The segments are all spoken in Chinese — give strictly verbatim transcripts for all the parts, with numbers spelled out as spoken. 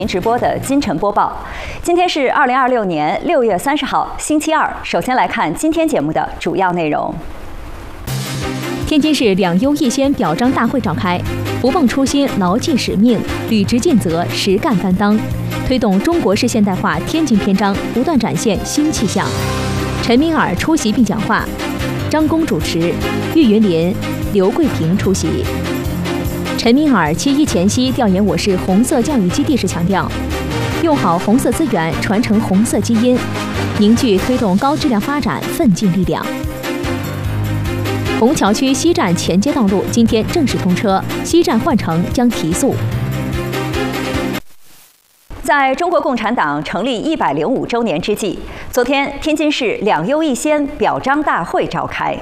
您直播的今晨播报，今天是二零二六年六月三十号，星期二。首先来看今天节目的主要内容。 天津市两优一先表彰大会召开，不忘初心，牢记使命，履职尽责，实干担当，推动中国式现代化天津篇章不断展现新气象。陈敏尔出席并讲话，张公主持，郁云林、刘桂平出席。陈敏尔七一前夕调研我市红色教育基地时强调，用好红色资源，传承红色基因，凝聚推动高质量发展奋进力量。虹桥区西站前街道路今天正式通车，西站换乘将提速。 在中国共产党成立一百零五周年之际，昨天天津市两优一先表彰大会召开。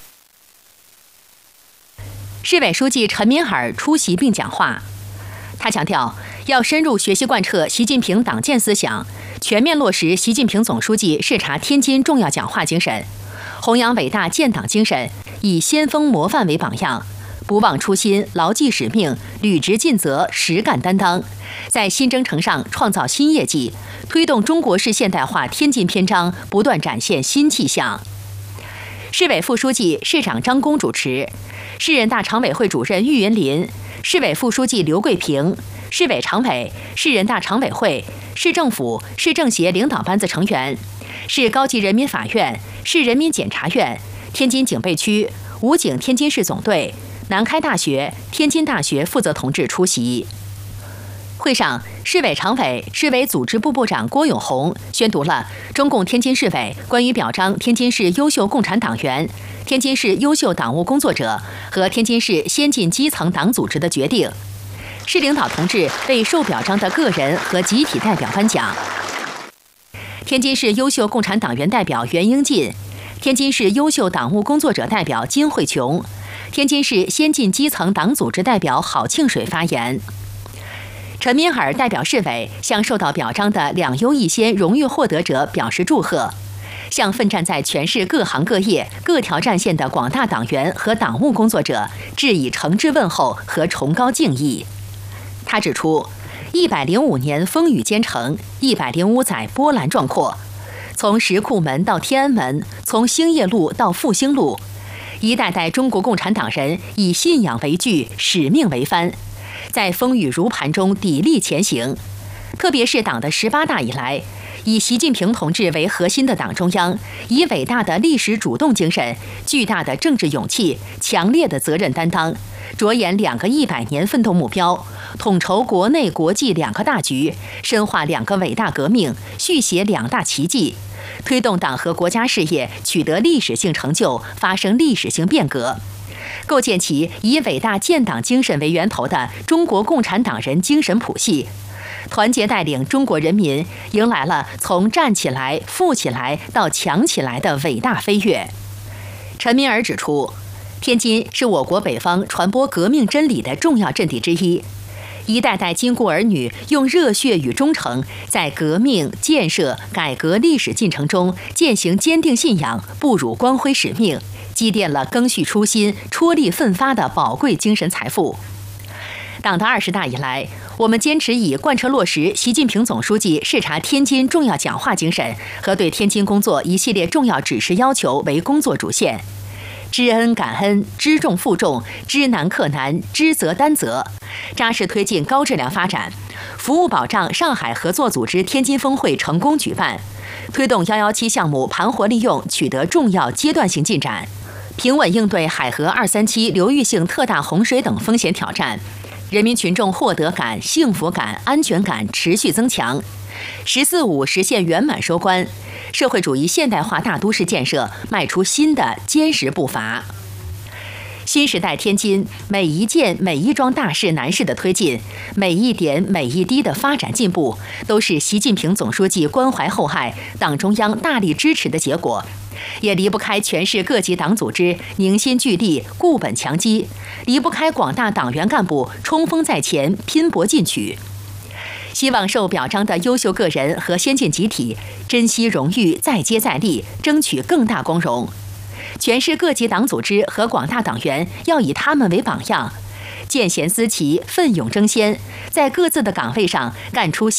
市委书记陈敏尔出席并讲话，他强调要深入学习贯彻习近平党建思想，全面落实习近平总书记视察天津重要讲话精神，弘扬伟大建党精神，以先锋模范为榜样，不忘初心，牢记使命，履职尽责，实干担当，在新征程上创造新业绩，推动中国式现代化天津篇章不断展现新气象。市委副书记、市长张公主持，市人大常委会主任郁云林、市委副书记刘桂平、市委常委、市人大常委会、市政府、市政协领导班子成员、市高级人民法院、市人民检察院、天津警备区、武警天津市总队、南开大学、天津大学负责同志出席。会上，市委常委、市委组织部部长郭永红宣读了中共天津市委关于表彰天津市优秀共产党员、天津市优秀党务工作者和天津市先进基层党组织的决定。市领导同志为受表彰的个人和集体代表颁奖。天津市优秀共产党员代表袁英进，天津市优秀党务工作者代表金慧琼，天津市先进基层党组织代表郝庆水发言。陈敏尔代表市委向受到表彰的两优一先荣誉获得者表示祝贺，向奋战在全市各行各业各条战线的广大党员和党务工作者致以诚挚问候和崇高敬意。他指出，一百零五年风雨兼程，一百零五载波澜壮阔，从石库门到天安门，从兴业路到复兴路，一代代中国共产党人以信仰为据，使命为帆，在风雨如磐中砥砺前行。特别是党的十八大以来，以习近平同志为核心的党中央，以伟大的历史主动精神、巨大的政治勇气、强烈的责任担当，着眼两个一百年奋斗目标，统筹国内国际两个大局，深化两个伟大革命，续写两大奇迹，推动党和国家事业取得历史性成就，发生历史性变革，构建起以伟大建党精神为源头的中国共产党人精神谱系，团结带领中国人民迎来了从站起来、富起来到强起来的伟大飞跃。陈敏尔指出，天津是我国北方传播革命真理的重要阵地之一，一代代巾帼儿女用热血与忠诚，在革命、建设、改革历史进程中践行坚定信仰，不辱光辉使命，积淀了赓续初心、出力奋发的宝贵精神财富。党的二十大以来，我们坚持以贯彻落实习近平总书记视察天津重要讲话精神和对天津工作一系列重要指示要求为工作主线，知恩感恩，知重负重，知难克难，知责担责，扎实推进高质量发展，服务保障上海合作组织天津峰会成功举办，推动一一七项目盘活利用取得重要阶段性进展，平稳应对海河二三七流域性特大洪水等风险挑战，人民群众获得感、幸福感、安全感持续增强，十四五实现圆满收官，社会主义现代化大都市建设迈出新的坚实步伐。新时代天津每一件每一桩大事难事的推进，每一点每一滴的发展进步，都是习近平总书记关怀厚爱、党中央大力支持的结果，也离不开全市各级党组织凝心聚力、固本强基，离不开广大党员干部冲锋在前、拼搏进取。希望受表彰的优秀个人和先进集体珍惜荣誉，再接再厉，争取更大光荣。全市各级党组织和广大党员要以他们为榜样，见贤思齐，奋勇争先，在各自的岗位上干出